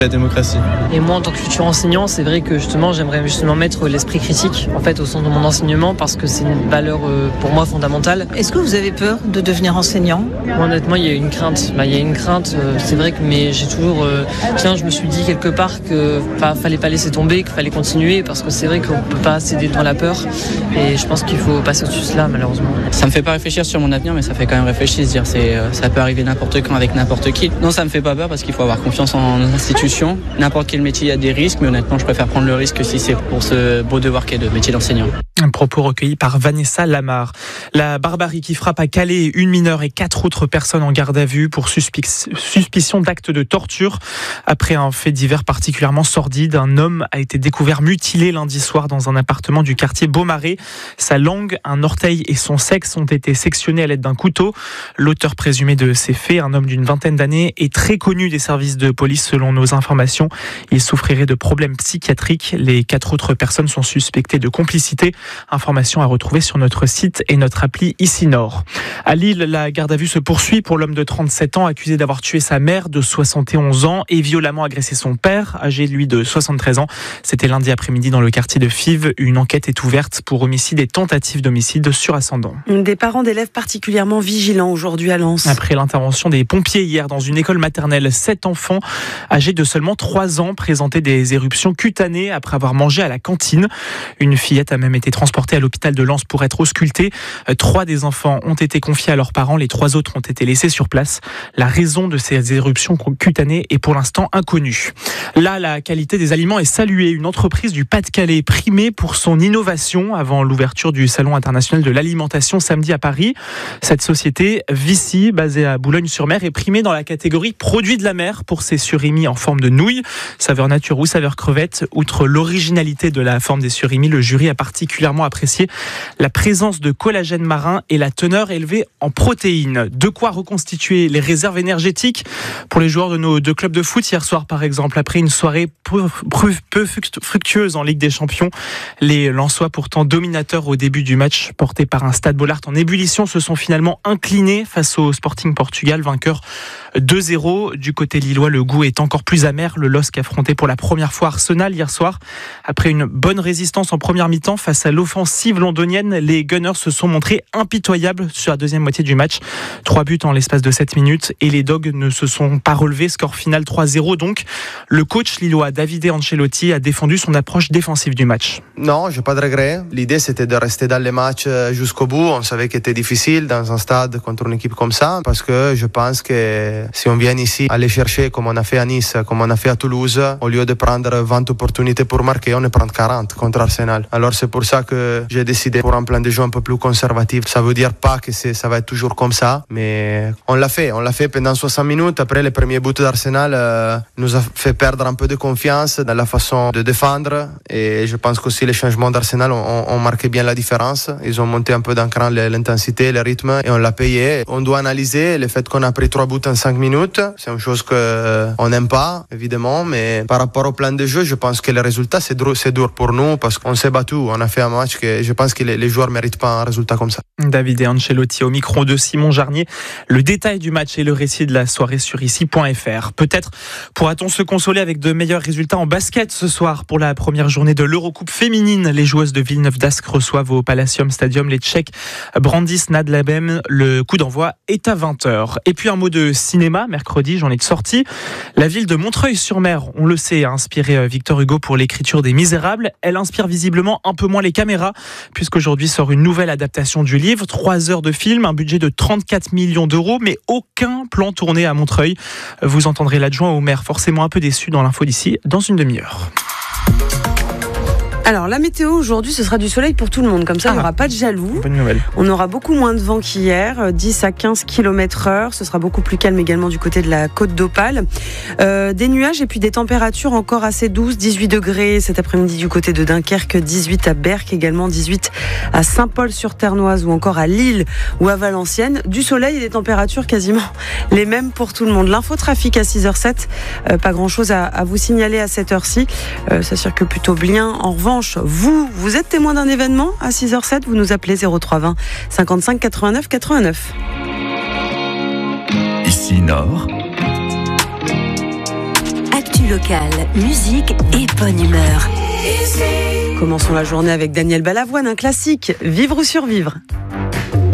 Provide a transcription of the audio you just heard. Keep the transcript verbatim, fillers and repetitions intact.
La démocratie. Et moi, en tant que futur enseignant, c'est vrai que justement, j'aimerais justement mettre l'esprit critique en fait au centre de mon enseignement parce que c'est une valeur euh, pour moi fondamentale. Est-ce que vous avez peur de devenir enseignant ? Moi, honnêtement, il y a une crainte. Bah, il y a une crainte. Euh, c'est vrai que mais j'ai toujours, euh, tiens, je me suis dit quelque part que bah, fallait pas laisser tomber, qu'il fallait continuer parce que c'est vrai qu'on peut pas céder devant la peur. Et je pense qu'il faut passer au-dessus de cela, malheureusement. Ça me fait pas réfléchir sur mon avenir, mais ça fait quand même réfléchir, se dire c'est, euh, ça peut arriver n'importe quand avec n'importe qui. Non, ça me fait pas peur parce qu'il faut avoir confiance en nos institutions. N'importe quel métier, il y a des risques, mais honnêtement, je préfère prendre le risque si c'est pour ce beau devoir qu'est le métier d'enseignant. Un propos recueilli par Vanessa Lamar. La barbarie qui frappe à Calais une mineure et quatre autres personnes en garde à vue pour suspic- suspicion d'actes de torture. Après un fait divers particulièrement sordide, un homme a été découvert mutilé lundi soir dans un appartement du quartier Beaumarais. Sa langue, un orteil et son sexe ont été sectionnés à l'aide d'un couteau. L'auteur présumé de ces faits, un homme d'une vingtaine d'années, est très connu des services de police selon nos informations. Il souffrirait de problèmes psychiatriques. Les quatre autres personnes sont suspectées de complicité. Information à retrouver sur notre site et notre appli Ici Nord. À Lille, la garde à vue se poursuit pour l'homme de trente-sept ans accusé d'avoir tué sa mère de soixante et onze ans et violemment agressé son père, âgé lui de soixante-treize ans. C'était lundi après-midi dans le quartier de Fives. Une enquête est ouverte pour homicide et tentative d'homicide sur ascendant. Des parents d'élèves particulièrement vigilants aujourd'hui à Lens. Après l'intervention des pompiers hier dans une école maternelle, sept enfants âgés de seulement trois ans présentaient des éruptions cutanées après avoir mangé à la cantine. Une fillette a même été transportée à l'hôpital de Lens pour être auscultée. Trois des enfants ont été confiés à leurs parents, les trois autres ont été laissés sur place. La raison de ces éruptions cutanées est pour l'instant inconnue. Là, la qualité des aliments est saluée. Une entreprise du Pas-de-Calais primée pour son innovation avant l'ouverture du Salon international de l'alimentation samedi à Paris. Cette société, Vici, basée à Boulogne-sur-Mer, est primée dans la catégorie produits de la mer pour ses surimi en forme de nouilles, saveur nature ou saveur crevette. Outre l'originalité de la forme des surimi, le jury a particulièrement apprécié la présence de collagène marin et la teneur élevée en protéines. De quoi reconstituer les réserves énergétiques pour les joueurs de nos deux clubs de foot hier soir par exemple. Après une soirée peu, peu fructueuse en Ligue des Champions, les Lensois pourtant dominateurs au début du match, portés par un Stade Bollaert en ébullition, se sont finalement inclinés face au Sporting Portugal, vainqueur deux zéro. Du côté lillois, le goût est encore plus amer. Le L O S C affrontait pour la première fois Arsenal hier soir. Après une bonne résistance en première mi-temps face à l'offensive londonienne, les Gunners se sont montrés impitoyables sur la deuxième moitié du match. Trois buts en l'espace de sept minutes et les Dogs ne se sont pas relevés. Score final trois zéro donc. Le coach lillois Davide Ancelotti a défendu son approche défensive du match. Non, j'ai pas de regrets. L'idée c'était de rester dans les matchs jusqu'au bout. On savait que c'était difficile dans un stade contre une équipe comme ça parce que je pense que si on vient ici aller chercher comme on a fait à Nice, comme on a fait à Toulouse, au lieu de prendre vingt opportunités pour marquer, on ne prend quarante contre Arsenal. Alors c'est pour ça que j'ai décidé pour un plan de jeu un peu plus conservatif. Ça veut dire pas que c'est, ça va être toujours comme ça, mais on l'a fait. On l'a fait pendant soixante minutes. Après, le premier but d'Arsenal euh, nous a fait perdre un peu de confiance dans la façon de défendre et je pense qu'aussi les changements d'Arsenal ont, ont marqué bien la différence. Ils ont monté un peu d'un cran l'intensité, le rythme et on l'a payé. On doit analyser le fait qu'on a pris trois buts en cinq minutes. C'est une chose qu'on euh, n'aime pas, évidemment, mais par rapport au plan de jeu, je pense que le résultat, c'est dur, c'est dur pour nous parce qu'on s'est battu. On a fait un match que je pense que les, les joueurs ne méritent pas un résultat comme ça. Davide Ancelotti au micro de Simon Jarnier. Le détail du match et le récit de la soirée sur ici point f r. Peut-être pourra-t-on se consoler avec de meilleurs résultats en basket ce soir pour la première journée de l'Eurocoupe féminine. Les joueuses de Villeneuve-d'Ascq reçoivent au Palacium Stadium les Tchèques Brandis Nadlabem. Le coup d'envoi est à vingt heures. Et puis un mot de cinéma, mercredi, j'en ai de sortie. La ville de Montreuil-sur-Mer, on le sait, a inspiré Victor Hugo pour l'écriture des Misérables. Elle inspire visiblement un peu moins les caméras, puisqu'aujourd'hui sort une nouvelle adaptation du livre. Trois heures de film, un budget de trente-quatre millions d'euros, mais aucun plan tourné à Montreuil. Vous entendrez l'adjoint au maire forcément un peu déçu dans l'info d'ici dans une demi-heure. Alors, la météo aujourd'hui, ce sera du soleil pour tout le monde. Comme ça, ah, il n'y aura pas de jaloux. Bonne nouvelle. On aura beaucoup moins de vent qu'hier, dix à quinze kilomètres heure. Ce sera beaucoup plus calme également du côté de la côte d'Opale. Euh, des nuages et puis des températures encore assez douces. dix-huit degrés cet après-midi du côté de Dunkerque, dix-huit à Berck, également dix-huit à Saint-Paul-sur-Ternoise ou encore à Lille ou à Valenciennes. Du soleil et des températures quasiment les mêmes pour tout le monde. L'infotrafic à six heures zéro sept. Euh, pas grand-chose à, à vous signaler à cette heure-ci. Euh, ça circule plutôt bien. En revanche, Vous, vous êtes témoin d'un événement à six heures zéro sept, vous nous appelez zéro trois vingt cinquante-cinq quatre-vingt-neuf quatre-vingt-neuf. Ici Nord. Actu locale, musique et bonne humeur. Commençons la journée avec Daniel Balavoine, un classique, Vivre ou survivre.